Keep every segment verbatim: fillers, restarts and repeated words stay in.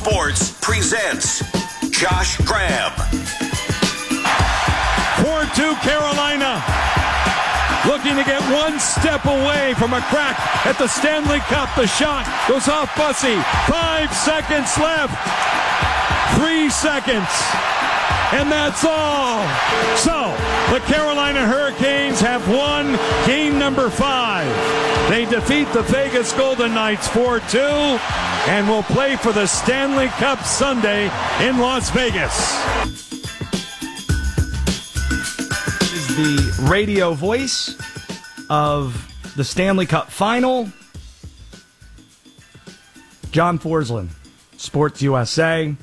Sports presents Josh Graham. four two Carolina. Looking to get one step away from a crack at the Stanley Cup. The shot goes off Bussey. Five seconds left. Three seconds. And that's all. So, the Carolina Hurricanes have won game number five. They defeat the Vegas Golden Knights four two and will play for the Stanley Cup Sunday in Las Vegas. Is the radio voice of the Stanley Cup Final. John Forslund, Sports U S A.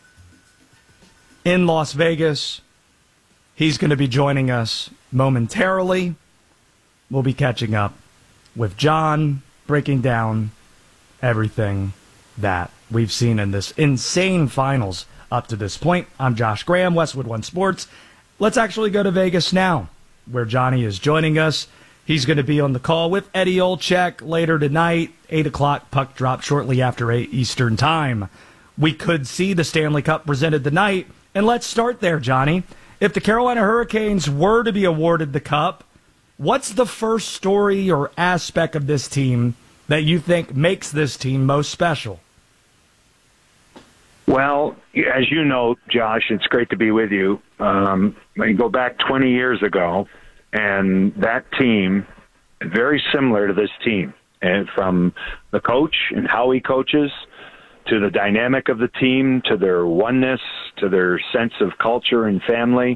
In Las Vegas. He's going to be joining us momentarily. We'll be catching up with John, breaking down everything that we've seen in this insane finals up to this point. I'm Josh Graham, Westwood One Sports. Let's actually go to Vegas now, where Johnny is joining us. He's going to be on the call with Eddie Olczyk later tonight, eight o'clock, puck drop shortly after eight Eastern Time. We could see the Stanley Cup presented tonight. And let's start there, Johnny. If the Carolina Hurricanes were to be awarded the Cup, what's the first story or aspect of this team that you think makes this team most special? Well, as you know, Josh, it's great to be with you. Um, I go back twenty years ago, and that team, very similar to this team, and from the coach and how he coaches, to the dynamic of the team, to their oneness, to their sense of culture and family,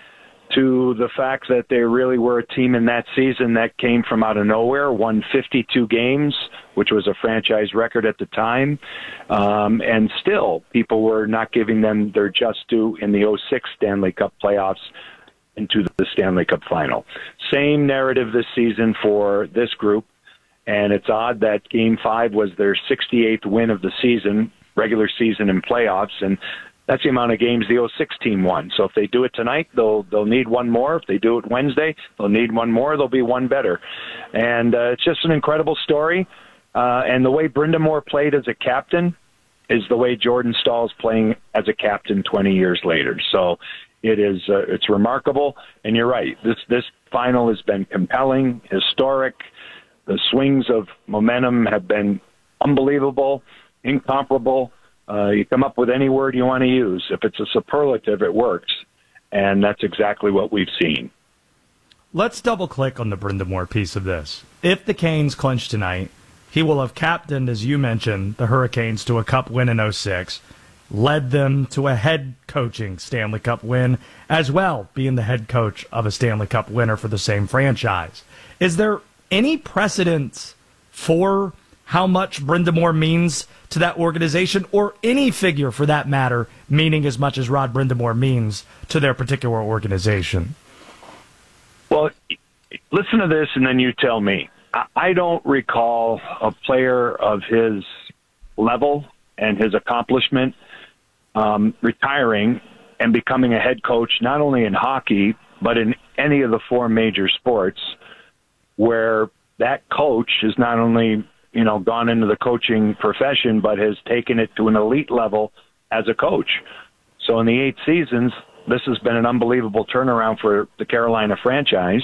to the fact that they really were a team in that season that came from out of nowhere, won fifty-two games, which was a franchise record at the time. Um, and still, people were not giving them their just due in the oh six Stanley Cup playoffs into the Stanley Cup final. Same narrative this season for this group. And it's odd that Game five was their sixty-eighth win of the season, regular season and playoffs, and that's the amount of games the oh six team won. So if they do it tonight, they'll they'll need one more. If they do it Wednesday, they'll need one more. They'll be one better. And uh, it's just an incredible story. Uh, and the way Brind'Amour played as a captain is the way Jordan Staal's playing as a captain twenty years later. So it is uh, it's remarkable. And you're right. This this final has been compelling, historic. The swings of momentum have been unbelievable, incomparable. Uh, you come up with any word you want to use. If it's a superlative, it works. And that's exactly what we've seen. Let's double-click on the Brind'Amour piece of this. If the Canes clinch tonight, he will have captained, as you mentioned, the Hurricanes to a Cup win in oh six, led them to a head coaching Stanley Cup win, as well, being the head coach of a Stanley Cup winner for the same franchise. Is there any precedence for how much Brind'Amour means to that organization, or any figure for that matter meaning as much as Rod Brind'Amour means to their particular organization? Well, listen to this and then you tell me. I don't recall a player of his level and his accomplishment um, retiring and becoming a head coach, not only in hockey, but in any of the four major sports, where that coach has not only, you know, gone into the coaching profession, but has taken it to an elite level as a coach. So in the eight seasons, this has been an unbelievable turnaround for the Carolina franchise.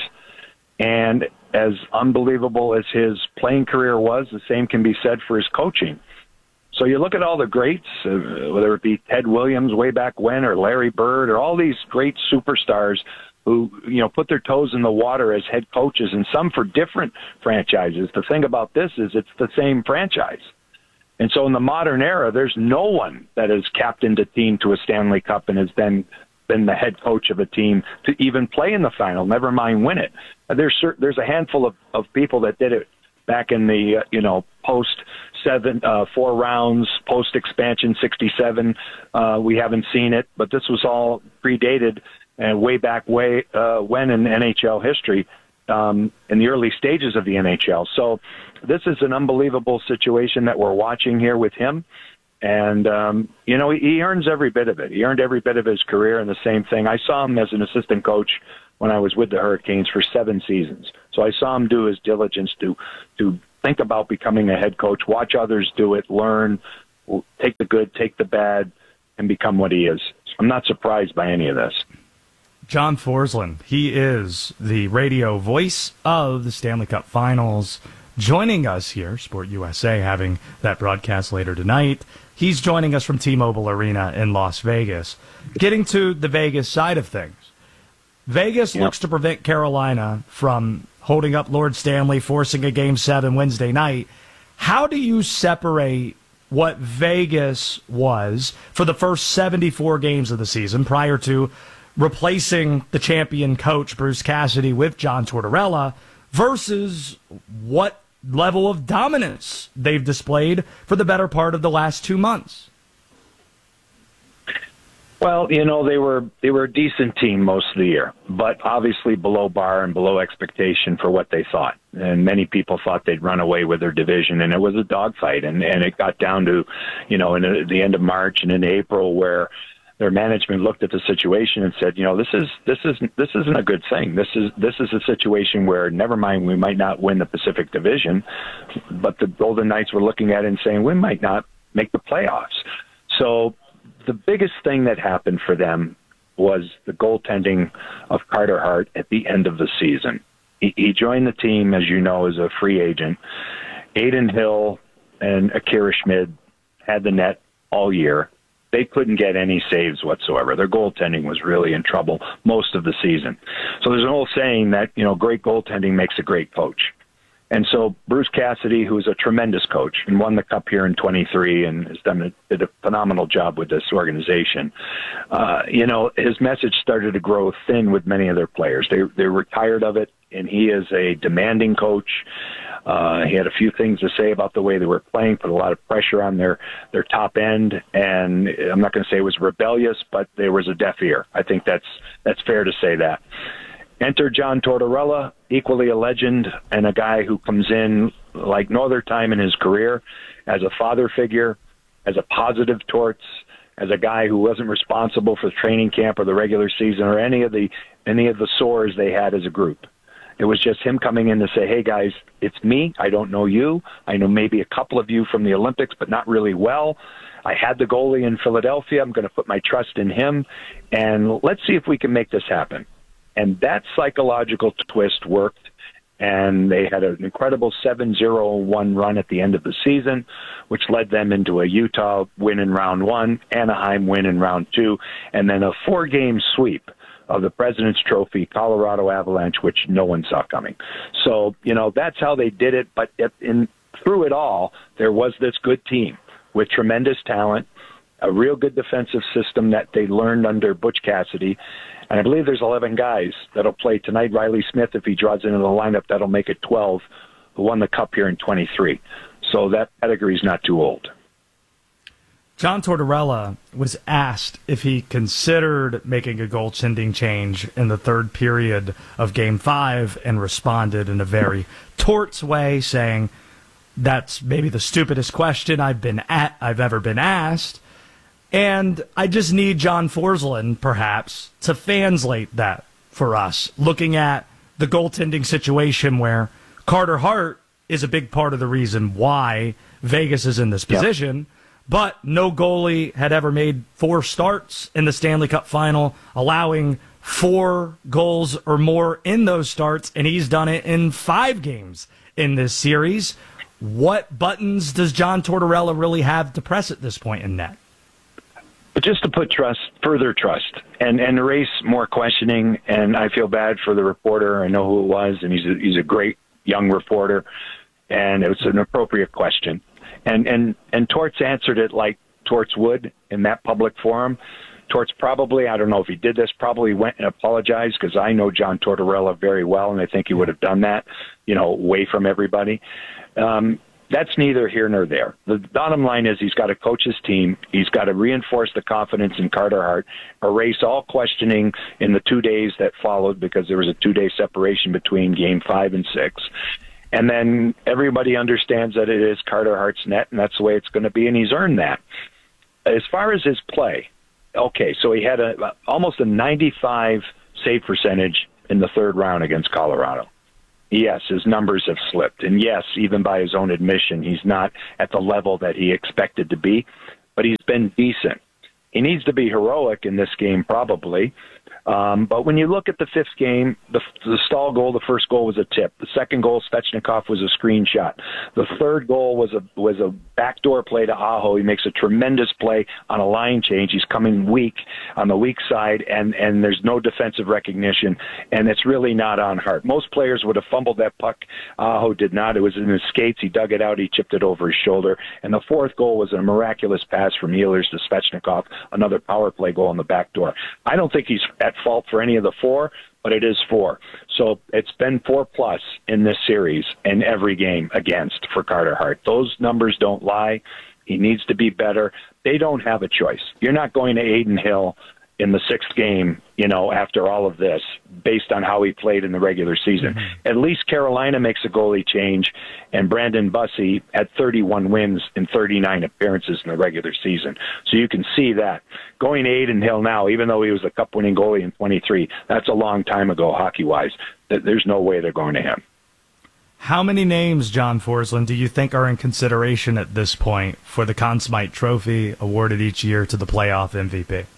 And as unbelievable as his playing career was, the same can be said for his coaching. So you look at all the greats, uh, whether it be Ted Williams way back when, or Larry Bird, or all these great superstars who, you know, put their toes in the water as head coaches, and some for different franchises. The thing about this is it's the same franchise. And so in the modern era, there's no one that has captained a team to a Stanley Cup and has then been the head coach of a team to even play in the final, never mind win it. There's there's a handful of, of people that did it back in the, uh, you know, post seven, uh, four rounds, post expansion sixty-seven. Uh, we haven't seen it, but this was all predated and way back way uh, when in N H L history, um, in the early stages of the N H L. So this is an unbelievable situation that we're watching here with him. And, um, you know, he, he earns every bit of it. He earned every bit of his career, and the same thing. I saw him as an assistant coach when I was with the Hurricanes for seven seasons. So I saw him do his diligence to to think about becoming a head coach, watch others do it, learn, take the good, take the bad, and become what he is. I'm not surprised by any of this. John Forslund, he is the radio voice of the Stanley Cup Finals, joining us here, Sport U S A, having that broadcast later tonight. He's joining us from T-Mobile Arena in Las Vegas. Getting to the Vegas side of things, Vegas yep. looks to prevent Carolina from holding up Lord Stanley, forcing a Game seven Wednesday night. How do you separate what Vegas was for the first seventy-four games of the season prior to replacing the champion coach Bruce Cassidy with John Tortorella versus what level of dominance they've displayed for the better part of the last two months? Well, you know, they were they were a decent team most of the year, but obviously below bar and below expectation for what they thought. And many people thought they'd run away with their division, and it was a dogfight. And, and it got down to, you know, in the end of March and in April where their management looked at the situation and said, you know, this is this is this isn't a good thing. This is this is a situation where, never mind, we might not win the Pacific Division, but the Golden Knights were looking at it and saying we might not make the playoffs. So the biggest thing that happened for them was the goaltending of Carter Hart at the end of the season. He, he joined the team, as you know, as a free agent. Adin Hill and Akira Schmid had the net all year. They couldn't get any saves whatsoever. Their goaltending was really in trouble most of the season. So there's an old saying that, you know, great goaltending makes a great coach. And so Bruce Cassidy, who is a tremendous coach and won the Cup here in twenty-three and has done a, did a phenomenal job with this organization, uh, you know, his message started to grow thin with many of their players. They, they were tired of it, and he is a demanding coach. Uh, he had a few things to say about the way they were playing, put a lot of pressure on their, their top end, and I'm not going to say it was rebellious, but there was a deaf ear. I think that's that's fair to say that. Enter John Tortorella, equally a legend and a guy who comes in like no other time in his career as a father figure, as a positive Torts, as a guy who wasn't responsible for the training camp or the regular season or any of the any of the sores they had as a group. It was just him coming in to say, hey, guys, it's me. I don't know you. I know maybe a couple of you from the Olympics, but not really well. I had the goalie in Philadelphia. I'm going to put my trust in him, and let's see if we can make this happen. And that psychological twist worked, and they had an incredible seven oh one run at the end of the season, which led them into a Utah win in round one, Anaheim win in round two, and then a four-game sweep of the President's Trophy, Colorado Avalanche, which no one saw coming. So, you know, that's how they did it. But in, through it all, there was this good team with tremendous talent, a real good defensive system that they learned under Butch Cassidy. And I believe there's eleven guys that'll play tonight. Riley Smith, if he draws into the lineup, that'll make it twelve, who won the Cup here in twenty-three. So that pedigree's not too old. John Tortorella was asked if he considered making a goaltending change in the third period of Game five and responded in a very Torts way, saying, that's maybe the stupidest question I've been at, I've ever been asked. And I just need John Forslund, perhaps, to translate that for us, looking at the goaltending situation where Carter Hart is a big part of the reason why Vegas is in this position, yep. But no goalie had ever made four starts in the Stanley Cup Final, allowing four goals or more in those starts, and he's done it in five games in this series. What buttons does John Tortorella really have to press at this point in net? But just to put trust, further trust, and, and erase more questioning, and I feel bad for the reporter. I know who it was, and he's a, he's a great young reporter, and it was an appropriate question. And, and, and Torts answered it like Torts would in that public forum. Torts probably, I don't know if he did this, probably went and apologized, because I know John Tortorella very well, and I think he would have done that, you know, away from everybody. Um, That's neither here nor there. The bottom line is he's got to coach his team. He's got to reinforce the confidence in Carter Hart, erase all questioning in the two days that followed, because there was a two-day separation between game five and six. And then everybody understands that it is Carter Hart's net, and that's the way it's going to be, and he's earned that. As far as his play, okay, so he had a almost a ninety-five save percentage in the third round against Colorado. yes, his numbers have slipped. And yes, even by his own admission, he's not at the level that he expected to be, but he's been decent. He needs to be heroic in this game, probably. Um, but when you look at the fifth game, the, the Stahl goal, the first goal was a tip. The second goal, Svechnikov, was a screenshot. The third goal was a was a backdoor play to Aho. He makes a tremendous play on a line change. He's coming weak on the weak side, and, and there's no defensive recognition, and it's really not on Hart. Most players would have fumbled that puck. Aho did not. It was in his skates. He dug it out. He chipped it over his shoulder. And the fourth goal was a miraculous pass from Ehlers to Svechnikov, another power play goal on the back door. I don't think he's at fault for any of the four, but it is four. So it's been four plus in this series in every game against for Carter Hart. Those numbers don't lie. He needs to be better. They don't have a choice. You're not going to Adin Hill in the sixth game, you know, after all of this, based on how he played in the regular season. Mm-hmm. At least Carolina makes a goalie change, and Brandon Bussey had thirty-one wins in thirty-nine appearances in the regular season. So you can see that. Going to Adin Hill now, even though he was a cup-winning goalie in twenty-three, that's a long time ago hockey-wise. There's no way they're going to him. How many names, John Forsland, do you think are in consideration at this point for the Conn Smythe Trophy awarded each year to the playoff M V P?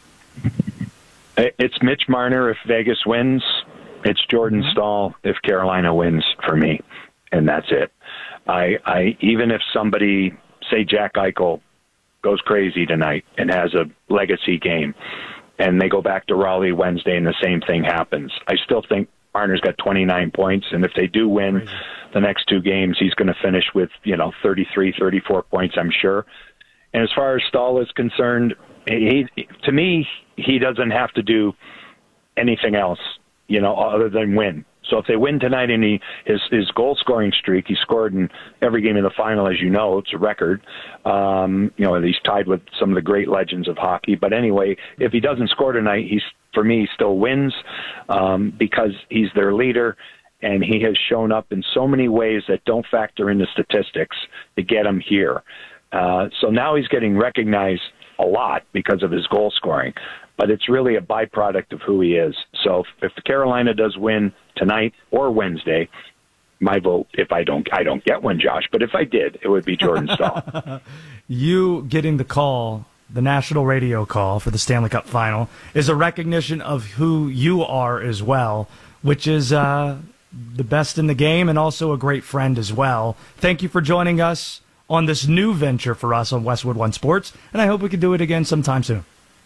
It's Mitch Marner if Vegas wins. It's Jordan mm-hmm. Stahl if Carolina wins for me, and that's it. I, I even if somebody, say Jack Eichel, goes crazy tonight and has a legacy game, and they go back to Raleigh Wednesday and the same thing happens, I still think Marner's got twenty-nine points, and if they do win crazy. the next two games, he's going to finish with, you know, thirty-three, thirty-four points, I'm sure. And as far as Stahl is concerned, he, to me, he doesn't have to do anything else, you know, other than win. So if they win tonight, and he, his his goal scoring streak, he scored in every game in the final, as you know, it's a record. Um, you know, he's tied with some of the great legends of hockey. But anyway, if he doesn't score tonight, he's for me he still wins um, because he's their leader, and he has shown up in so many ways that don't factor into statistics to get him here. Uh, so now he's getting recognized a lot because of his goal scoring, but it's really a byproduct of who he is. So if, if Carolina does win tonight or Wednesday, my vote, if I don't, I don't get one, Josh, but if I did, it would be Jordan Stahl. You getting the call, the national radio call for the Stanley Cup final, is a recognition of who you are as well, which is uh, the best in the game and also a great friend as well. Thank you for joining us on this new venture for us on Westwood One Sports, and I hope we can do it again sometime soon.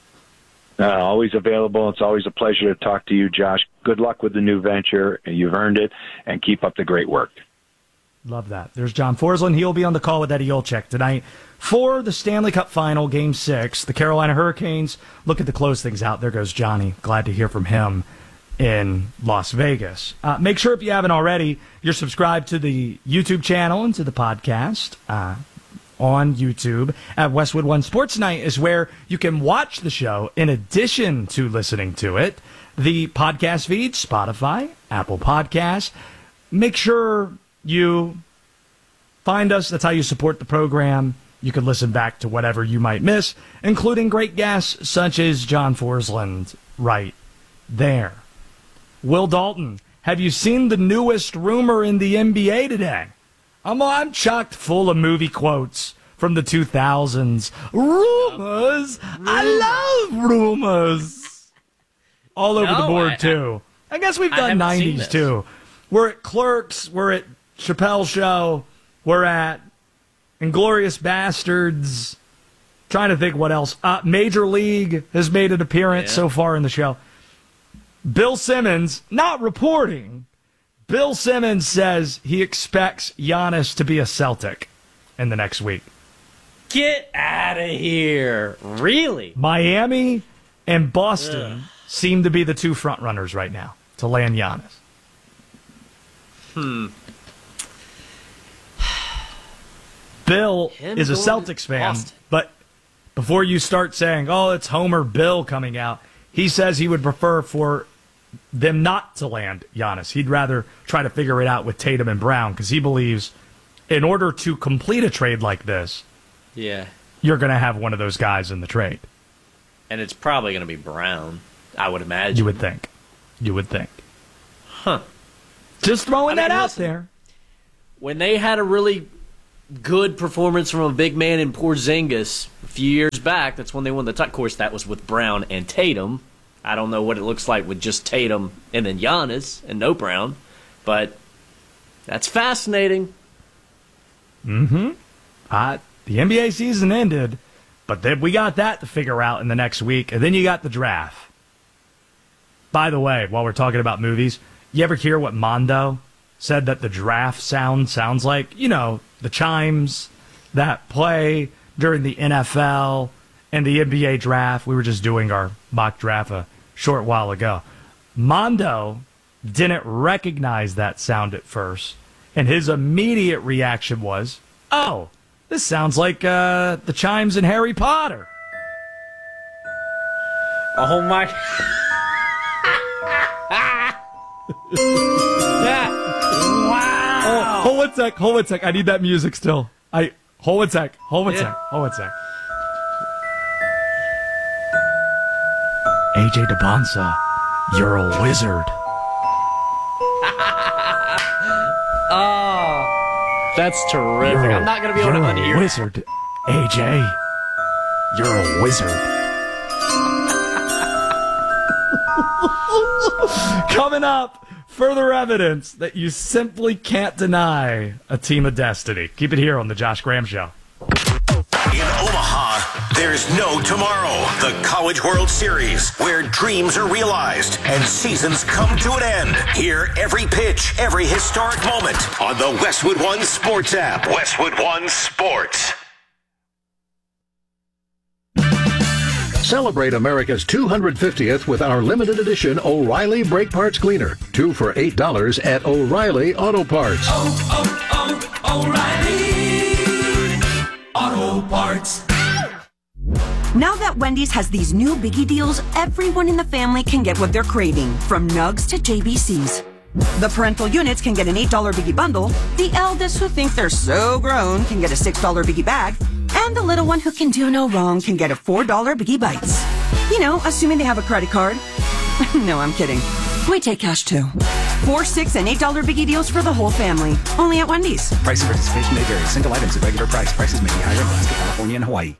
Uh, always available. It's always a pleasure to talk to you, Josh. Good luck with the new venture. You've earned it, and keep up the great work. Love that. There's John Forsland. He'll be on the call with Eddie Olczyk tonight for the Stanley Cup Final, Game six. The Carolina Hurricanes looking to close things out. There goes Johnny. Glad to hear from him in Las Vegas. Uh, make sure if you haven't already, you're subscribed to the YouTube channel and to the podcast uh, on YouTube at Westwood One Sports Night is where you can watch the show in addition to listening to it. The podcast feed, Spotify, Apple Podcasts. Make sure you find us. That's how you support the program. You can listen back to whatever you might miss, including great guests such as John Forsland right there. Will Dalton, have you seen the newest rumor in the N B A today? I'm, I'm chocked full of movie quotes from the two thousands. Rumors. I love rumors. All over no, the board, I, too. I guess we've done nineties, too. We're at Clerks. We're at Chappelle Show. We're at Inglourious Bastards. Trying to think what else. Uh, Major League has made an appearance yeah. so far in the show. Bill Simmons, not reporting, Bill Simmons says he expects Giannis to be a Celtic in the next week. Get out of here. Really? Miami and Boston Ugh. seem to be the two front runners right now to land Giannis. Hmm. Bill Him is a Celtics fan, Boston. But before you start saying, oh, it's Homer Bill coming out, he says he would prefer for them not to land Giannis. He'd rather try to figure it out with Tatum and Brown because he believes in order to complete a trade like this, yeah, you're going to have one of those guys in the trade. And it's probably going to be Brown, I would imagine. You would think. You would think. Huh. Just throwing I mean, that out listen, there. When they had a really good performance from a big man in Porzingis a few years back, that's when they won the title. Of course, that was with Brown and Tatum. I don't know what it looks like with just Tatum and then Giannis and no Brown, but that's fascinating. Mm-hmm. Uh, the N B A season ended, but then we got that to figure out in the next week, and then you got the draft. By the way, while we're talking about movies, you ever hear what Mondo said that the draft sound sounds like? You know, the chimes that play during the N F L and the N B A draft. We were just doing our mock draft a short while ago. Mondo didn't recognize that sound at first, and his immediate reaction was, oh, this sounds like uh, the chimes in Harry Potter. Oh, my... Wow. Oh, hold one sec, hold one sec. I need that music still. I Hold one sec, hold one Yeah. sec, hold one sec. A J DeBonsa, you're a wizard. Oh, that's terrific. You're a- I'm not going to be able to You're a unhear it. wizard, A J. You're a wizard. Coming up, further evidence that you simply can't deny a team of destiny. Keep it here on the Josh Graham Show. In Omaha, there's no tomorrow. The College World Series, where dreams are realized and seasons come to an end. Hear every pitch, every historic moment on the Westwood One Sports app. Westwood One Sports. Celebrate America's two hundred fiftieth with our limited edition O'Reilly Brake Parts Cleaner. Two for eight dollars at O'Reilly Auto Parts. Oh, oh, oh, O'Reilly Auto Parts. Now that Wendy's has these new biggie deals, everyone in the family can get what they're craving, from nugs to J B Cs. The parental units can get an eight dollar biggie bundle, the eldest who think they're so grown can get a six dollar biggie bag, and the little one who can do no wrong can get a four dollar biggie bites. You know, assuming they have a credit card. No, I'm kidding. We take cash too. Four, six, and eight dollar biggie deals for the whole family. Only at Wendy's. Price and participation may vary. Single items at regular price. Prices may be higher in Alaska, California, and Hawaii.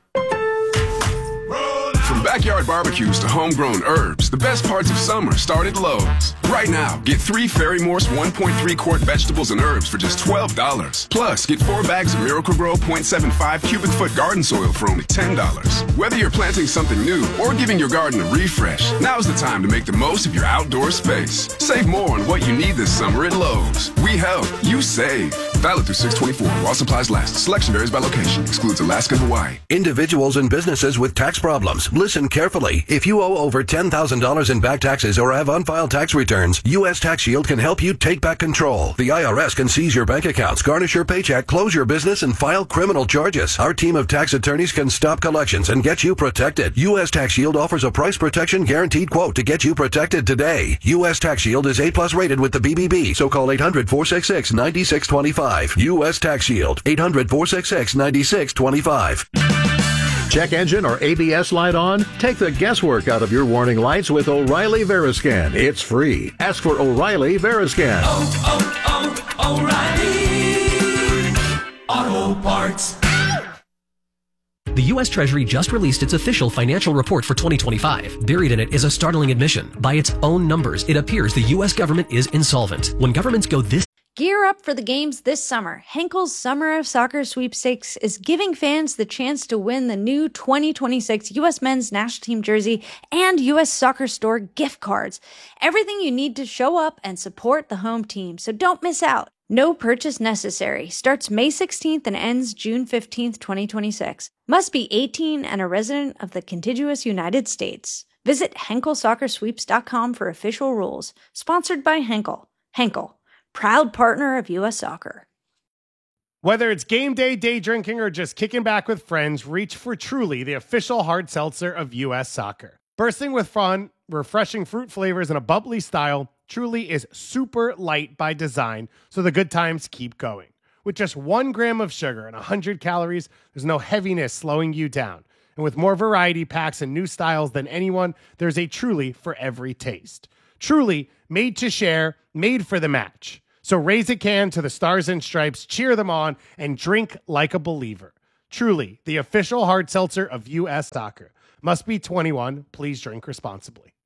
From backyard barbecues to homegrown herbs, the best parts of summer start at Lowe's. Right now, get three Ferry Morse one point three quart vegetables and herbs for just twelve dollars. Plus, get four bags of Miracle-Gro zero point seven five cubic foot garden soil for only ten dollars. Whether you're planting something new or giving your garden a refresh, now's the time to make the most of your outdoor space. Save more on what you need this summer at Lowe's. We help, you save. Valid through six twenty-four while supplies last. Selection varies by location. Excludes Alaska and Hawaii. Individuals and businesses with tax problems. Listen carefully. If you owe over ten thousand dollars in back taxes or have unfiled tax returns, U S Tax Shield can help you take back control. The I R S can seize your bank accounts, garnish your paycheck, close your business, and file criminal charges. Our team of tax attorneys can stop collections and get you protected. U S Tax Shield offers a price protection guaranteed quote to get you protected today. U S Tax Shield is A plus rated with the B B B, so call eight hundred, four six six, nine six two five. U S Tax Shield, eight hundred, four six six, nine six two five. Check engine or A B S light on? Take the guesswork out of your warning lights with O'Reilly Veriscan. It's free. Ask for O'Reilly Veriscan. Oh, oh, oh, O'Reilly Auto Parts. The U S Treasury just released its official financial report for twenty twenty-five. Buried in it is a startling admission. By its own numbers, it appears the U S government is insolvent. When governments go this Gear up for the games this summer. Henkel's Summer of Soccer Sweepstakes is giving fans the chance to win the new twenty twenty-six U S Men's National Team jersey and U S Soccer Store gift cards. Everything you need to show up and support the home team, so don't miss out. No purchase necessary. Starts May sixteenth and ends June fifteenth, twenty twenty-six. Must be eighteen and a resident of the contiguous United States. Visit Henkel Soccer Sweeps dot com for official rules. Sponsored by Henkel. Henkel, proud partner of U S Soccer. Whether it's game day, day drinking, or just kicking back with friends, reach for Truly, the official hard seltzer of U S Soccer. Bursting with fun, refreshing fruit flavors, and a bubbly style, Truly is super light by design, so the good times keep going. With just one gram of sugar and one hundred calories, there's no heaviness slowing you down. And with more variety packs and new styles than anyone, there's a Truly for every taste. Truly, made to share, made for the match. So raise a can to the Stars and Stripes, cheer them on, and drink like a believer. Truly, the official hard seltzer of U S Soccer. Must be twenty-one. Please drink responsibly.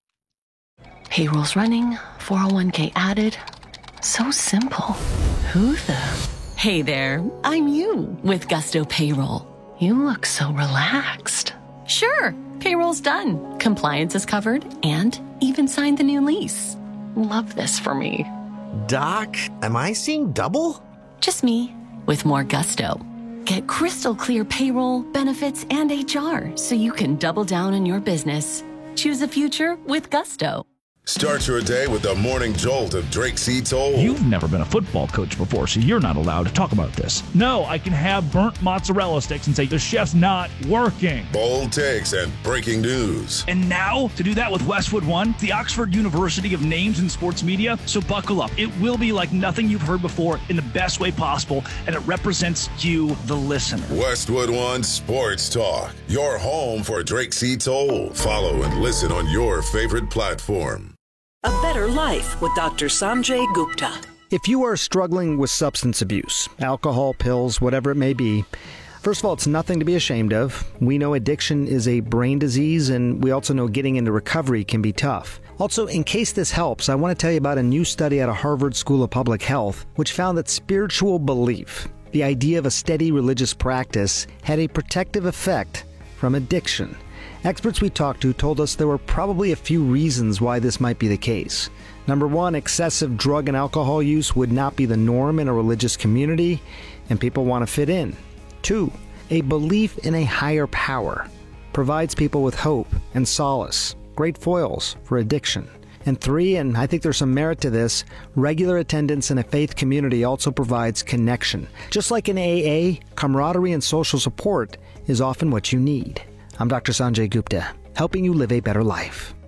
Payroll's running, four oh one k added. So simple. Who the? Hey there, I'm you with Gusto Payroll. You look so relaxed. Sure, payroll's done. Compliance is covered and even signed the new lease. Love this for me. Doc, am I seeing double? Just me with more gusto. Get crystal clear payroll, benefits, and H R so you can double down on your business. Choose a future with Gusto. Start your day with the morning jolt of Drake C. Toll. You've never been a football coach before, so you're not allowed to talk about this. No, I can have burnt mozzarella sticks and say the chef's not working. Bold takes and breaking news. And now, to do that with Westwood One, the Oxford University of Names in Sports Media. So buckle up. It will be like nothing you've heard before in the best way possible, and it represents you, the listener. Westwood One Sports Talk, your home for Drake C. Toll. Follow and listen on your favorite platform. A Better Life with Doctor Sanjay Gupta. If you are struggling with substance abuse, alcohol, pills, whatever it may be, first of all, it's nothing to be ashamed of. We know addiction is a brain disease, and we also know getting into recovery can be tough. Also, in case this helps, I want to tell you about a new study out of Harvard School of Public Health, which found that spiritual belief, the idea of a steady religious practice, had a protective effect from addiction. Experts we talked to told us there were probably a few reasons why this might be the case. Number one, excessive drug and alcohol use would not be the norm in a religious community, and people want to fit in. Two, a belief in a higher power provides people with hope and solace, great foils for addiction. And three, and I think there's some merit to this, regular attendance in a faith community also provides connection. Just like in A A, camaraderie and social support is often what you need. I'm Doctor Sanjay Gupta, helping you live a better life.